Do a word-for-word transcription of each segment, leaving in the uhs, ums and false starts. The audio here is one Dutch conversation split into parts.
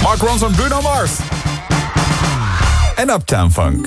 Mark Ronson, Bruno Mars. En Uptown Funk.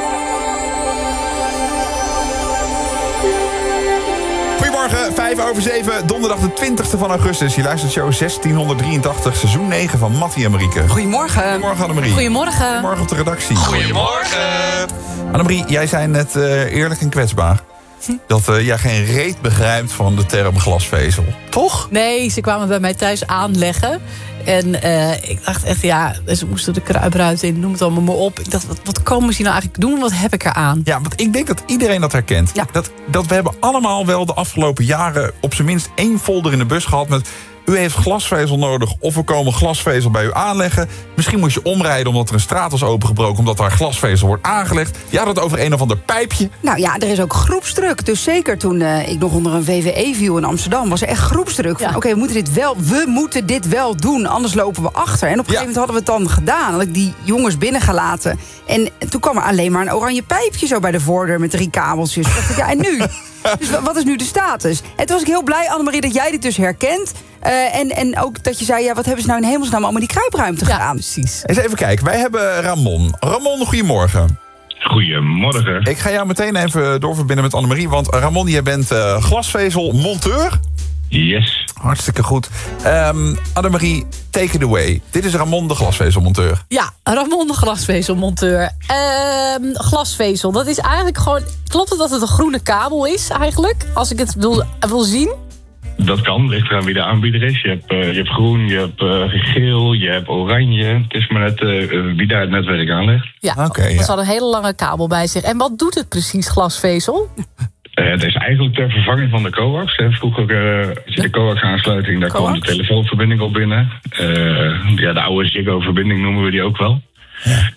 Goedemorgen, vijf over zeven, donderdag de twintigste van augustus. Je luistert show zestienhonderddrieëntachtig, seizoen negen van Mattie en Marieke. Goedemorgen. Goedemorgen, Annemarie. Goedemorgen. Goedemorgen op de redactie. Goedemorgen. Annemarie, jij zei net uh, eerlijk en kwetsbaar... Hm? dat uh, jij geen reet begrijpt van de term glasvezel. Toch? Nee, ze kwamen bij mij thuis aanleggen. En uh, ik dacht echt, ja, ze moesten de kruipruit in, noem het allemaal maar op. Ik dacht, wat, wat komen ze nou eigenlijk doen? Wat heb ik eraan? Ja, want ik denk dat iedereen dat herkent. Ja. Dat, dat we hebben allemaal wel de afgelopen jaren op zijn minst één folder in de bus gehad met... U heeft glasvezel nodig of we komen glasvezel bij u aanleggen. Misschien moest je omrijden omdat er een straat was opengebroken... omdat daar glasvezel wordt aangelegd. Je had het over een of ander pijpje. Nou ja, er is ook groepsdruk. Dus zeker toen uh, ik nog onder een V V E viel in Amsterdam... was er echt groepsdruk. Ja. Oké, okay, we moeten dit wel, we moeten dit wel doen, anders lopen we achter. En op een Ja. gegeven moment hadden we het dan gedaan. Had ik die jongens binnengelaten. En toen kwam er alleen maar een oranje pijpje zo bij de voordeur... met drie kabeltjes. Dacht ik, ja, en nu? Dus wat is nu de status? En toen was ik heel blij, Annemarie, dat jij dit dus herkent. Uh, en, en ook dat je zei, ja, wat hebben ze nou in hemelsnaam allemaal die kruipruimte Ja, gedaan? precies. Eens even kijken, wij hebben Ramon. Ramon, goedemorgen. Goedemorgen. Ik ga jou meteen even doorverbinden met Annemarie... want Ramon, jij bent uh, glasvezelmonteur. Yes. Hartstikke goed. Um, Annemarie, take it away. Dit is Ramon, de glasvezelmonteur. Ja, Ramon de glasvezelmonteur. Uh, glasvezel, dat is eigenlijk gewoon... Klopt het dat het een groene kabel is eigenlijk? Als ik het wil, wil zien? Dat kan, ligt eraan wie de aanbieder is. Je hebt, uh, je hebt groen, je hebt uh, geel, je hebt oranje. Het is maar net uh, wie daar het netwerk aanlegt. Ja, okay, dat ja. had een hele lange kabel bij zich. En wat doet het precies, glasvezel? Uh, het is eigenlijk ter vervanging van de coax. Hè. Vroeger uh, had je de coax-aansluiting, daar kwam de telefoonverbinding op binnen. Uh, ja, de oude Ziggo-verbinding noemen we die ook wel. Ja.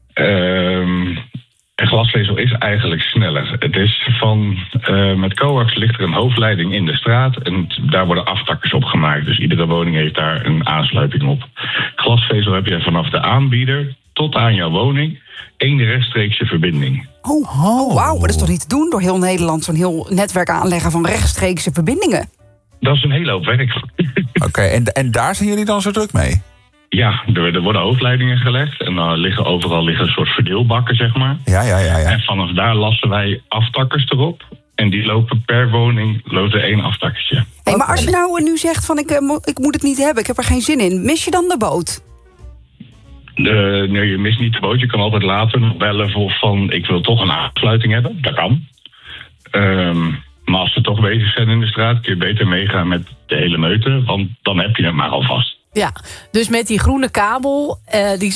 Uh, En glasvezel is eigenlijk sneller. Het is van, uh, met coax ligt er een hoofdleiding in de straat... en daar worden aftakkers op gemaakt. Dus iedere woning heeft daar een aansluiting op. Glasvezel heb je vanaf de aanbieder tot aan jouw woning... één rechtstreekse verbinding. Oh, oh wauw, maar dat is toch niet te doen door heel Nederland... zo'n heel netwerk aanleggen van rechtstreekse verbindingen? Dat is een hele hoop werk. Oké, okay, en, en daar zijn jullie dan zo druk mee? Ja, er, er worden hoofdleidingen gelegd en dan liggen overal liggen een soort verdeelbakken, zeg maar. Ja, ja, ja, ja. En vanaf daar lassen wij aftakkers erop. En die lopen per woning lopen één aftakkertje. Hey, maar als je nou nu zegt van ik, uh, mo- ik moet het niet hebben, ik heb er geen zin in... mis je dan de boot? De, nee, je mist niet de boot. Je kan altijd later nog bellen voor van ik wil toch een aansluiting hebben. Dat kan. Um, maar als ze toch bezig zijn in de straat, kun je beter meegaan met de hele meute. Want dan heb je hem maar alvast. Ja, dus met die groene kabel, uh, die